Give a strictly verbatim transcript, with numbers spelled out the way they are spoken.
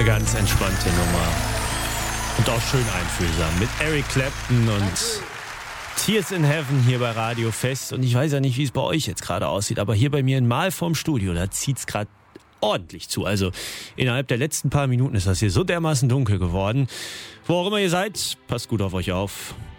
Eine ganz entspannte Nummer. Und auch schön einfühlsam. Mit Eric Clapton und Tears in Heaven hier bei Radio Fest. Und ich weiß ja nicht, wie es bei euch jetzt gerade aussieht, aber hier bei mir in Mal vorm Studio, da zieht es gerade ordentlich zu. Also innerhalb der letzten paar Minuten ist das hier so dermaßen dunkel geworden. Wo auch immer ihr seid, passt gut auf euch auf.